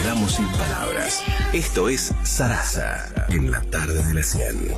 quedamos sin palabras. Esto es Sarasa, en la tarde de la 100.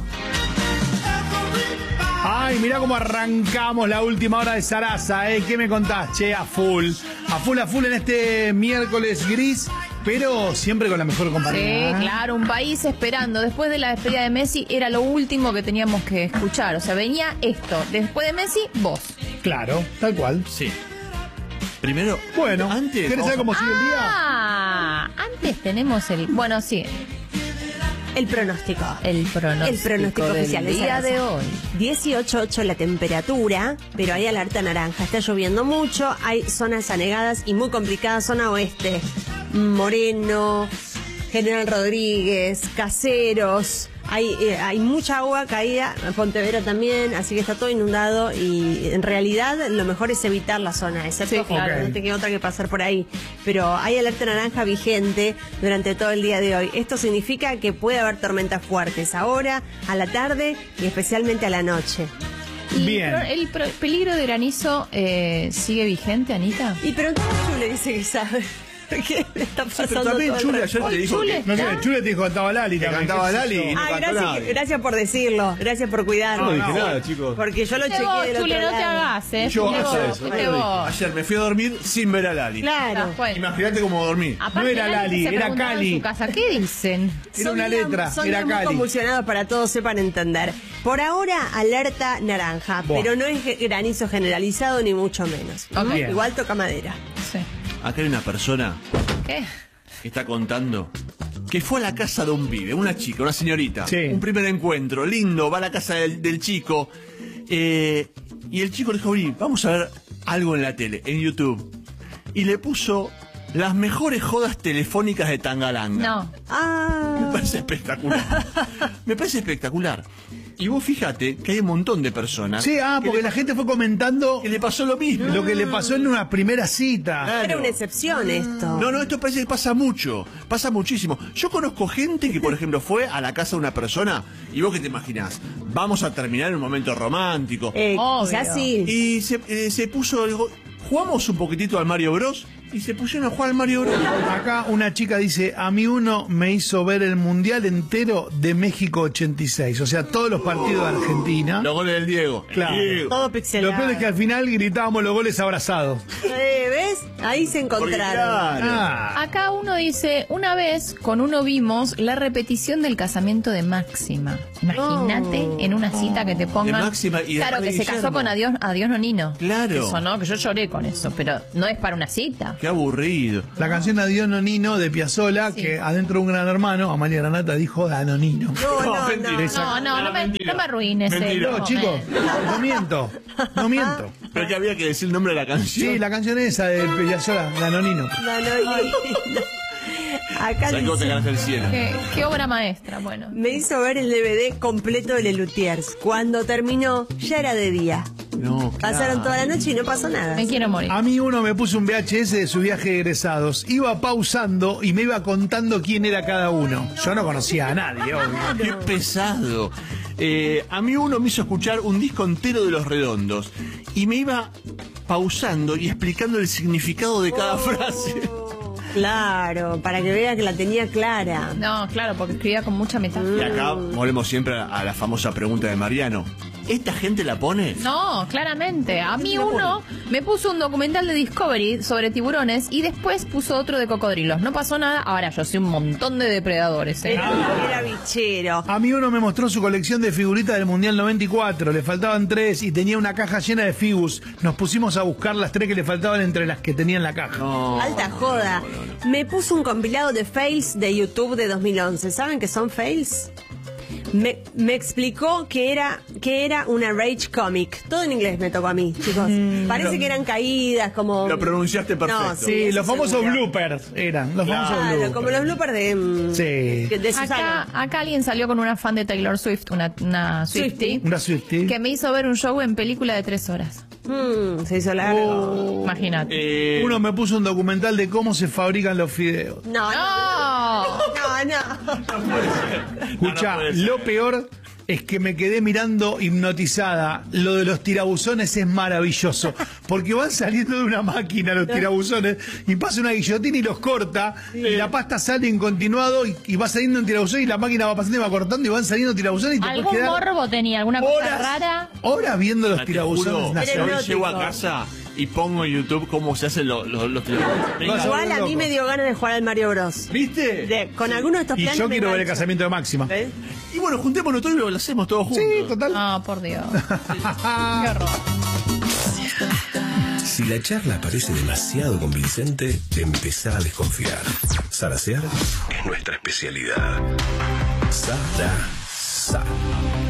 Ay, mirá cómo arrancamos la última hora de Sarasa, ¿eh? ¿Qué me contás, che? A full en este miércoles gris, pero siempre con la mejor compañía. Sí, claro, un país esperando. Después de la despedida de Messi era lo último que teníamos que escuchar. O sea, venía esto. Después de Messi, vos. Claro, tal cual. Sí. Primero, bueno, antes. ¿Querés saber cómo sigue el día? Antes tenemos el... Bueno, sí. El pronóstico. El pronóstico oficial del día de hoy. 18.8 la temperatura, pero hay alerta naranja. Está lloviendo mucho, hay zonas anegadas y muy complicadas. Zona oeste, Moreno, General Rodríguez, Caseros. Hay mucha agua caída, Pontevedra también, así que está todo inundado y en realidad lo mejor es evitar la zona, excepto sí, claro, no te queda otra que pasar por ahí. Pero hay alerta naranja vigente durante todo el día de hoy. Esto significa que puede haber tormentas fuertes ahora, a la tarde y especialmente a la noche. Bien. ¿El peligro de granizo sigue vigente, Anita? Y pero entonces le dice que sabe. ¿Qué le está pasando? Pero también Chule ayer te dijo Chule, que... No sé, Chule te dijo que cantaba Lali Que también. cantaba Lali y no cantó nadie. Gracias por decirlo, gracias por cuidarlo. No dije nada, chicos. Porque yo lo Vos, chequeé del Chule, otro no te lado. hagas, Yo Fuiste hacer vos, eso. fuiste vos. Ayer me fui a dormir sin ver a Lali. Claro. Bueno. Imagínate cómo dormí. Aparte, No era Lali, se era preguntaban Cali. en su casa, ¿qué dicen? Era una letra, Son era días muy Cali. convulsionados para todos sepan entender. Por ahora, alerta naranja, Buah. pero no es granizo generalizado ni mucho menos. Ok. Bien. Igual toca madera. Sí. Acá hay una persona ¿Qué? que está contando que fue a la casa de un pibe, una chica, una señorita. Sí. Un primer encuentro, lindo, va a la casa del chico. Y el chico le dijo, "Vení, vamos a ver algo en la tele, en YouTube." Y le puso las mejores jodas telefónicas de Tangalanga. No. Me Ah, parece espectacular. Me parece espectacular. Y vos fíjate que hay un montón de personas. Sí, que porque le- la gente fue comentando que le pasó lo mismo. lo que le pasó en una primera cita. Claro. era una excepción esto. No, esto parece que pasa mucho, pasa muchísimo. Yo conozco gente que, por ejemplo, fue a la casa de una persona y vos qué te imaginás, vamos a terminar en un momento romántico. Obvio. Quizás sí. Y se puso, digo, jugamos un poquitito al Mario Bros. Y se pusieron a jugar al Mario Bros. Acá una chica dice, a mí uno me hizo ver el mundial entero de México 86, o sea, todos los partidos de Argentina. Los goles del Diego. Claro. Diego. Todo Lo pixelado. peor es que al final gritábamos los goles abrazados. ¿Ves? Ahí se Porque, encontraron. claro, Ah, Acá uno dice, una vez con uno vimos la repetición del casamiento de Máxima. Imagínate en una cita que te pongan... De Máxima y claro, después que se Guillermo. casó con Adiós Nonino. Claro. Eso no, que yo lloré con eso, pero no es para una cita. Qué aburrido. la canción Adiós Nonino de Piazzolla, Sí. que adentro de un gran hermano, Amalia Granata dijo Danonino. No, mentira. No me arruines. Mentira. No, chicos, no miento, no miento. Pero que había que decir el nombre de la canción. Sí, la canción esa de Piazzolla, Danonino. Acá ¿Sabes que vos te dice, ganaste el cielo? Qué obra maestra, bueno. me hizo ver el DVD completo de Lelutiers. Cuando terminó, ya era de día. No, claro. Pasaron toda la noche y no pasó nada. Me quiero morir. A mí uno me puso un VHS de su viaje de egresados. Iba pausando y me iba contando quién era cada uno. Yo no conocía a nadie, obvio. Qué pesado. A mí uno me hizo escuchar un disco entero de Los Redondos y me iba pausando y explicando el significado de cada frase. Claro, para que vea que la tenía clara. No, claro, porque escribía con mucha Y metáfora. acá volvemos siempre a la famosa pregunta de Mariano. ¿Esta gente la pone? No, claramente. A mí uno me puso un documental de Discovery sobre tiburones y después puso otro de cocodrilos. No pasó nada. Ahora yo soy un montón de depredadores. Era bichero. A mí uno me mostró su colección de figuritas del Mundial 94. Le faltaban 3 y tenía una caja llena de figus. Nos pusimos a buscar las 3 que le faltaban entre las que tenía en la caja. No. Alta joda. Me puso un compilado de fails de YouTube de 2011. ¿Saben qué son fails? Me explicó que era una rage comic. Todo en inglés me tocó a mí, chicos. Parece que eran caídas, como... Lo pronunciaste perfecto. No, Sí, eso los famosos seguro. bloopers eran. Los famosos Claro, bloopers. como los bloopers de... Sí. de Susana. Acá alguien salió con una fan de Taylor Swift, una Swiftie, Una Swiftie. que me hizo ver un show en película de 3 horas. Se hizo largo. Imagínate. Uno me puso un documental de cómo se fabrican los fideos. No. ¡No! No. Escuchá, puede ser. lo peor es que me quedé mirando hipnotizada. Lo de los tirabuzones es maravilloso, porque van saliendo de una máquina los tirabuzones y pasa una guillotina y los corta, y la pasta sale en continuado y va saliendo un tirabuzón y la máquina va pasando y va cortando y van saliendo tirabuzones y te ¿Algún puedes quedar morbo tenía? ¿Alguna cosa rara? horas viendo los Te tirabuzones juro, nacionales. hoy llego a casa y pongo en YouTube cómo se hacen los tirabuzones. Venga. No, Igual a loco. mí me dio ganas de jugar al Mario Bros. ¿Viste? Con alguno de estos Y planes yo me quiero ver el engancho. casamiento de Máxima. ¿Ves? Y bueno, juntémonos todo y lo hacemos todos juntos. Sí, total. Ah, por Dios. Qué horror. Si la charla parece demasiado convincente, empezá a desconfiar. Zarasear es nuestra especialidad. Sarasa.